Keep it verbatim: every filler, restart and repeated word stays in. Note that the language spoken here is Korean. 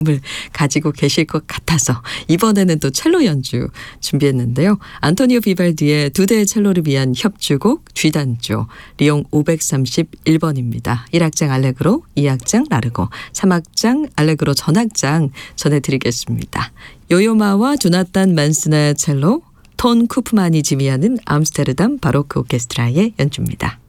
을 가지고 계실 것 같아서 이번에는 또 첼로 연주 준비했는데요. 안토니오 비발디의 두 대의 첼로를 위한 협주곡 G단조 리옹 오백삼십일 번입니다. 일 악장 알레그로, 이 악장 라르고, 삼 악장 알레그로 전악장 전해드리겠습니다. 요요마와 조나탄 만스나 첼로, 톤 쿠프만이 지휘하는 암스테르담 바로크 오케스트라의 연주입니다.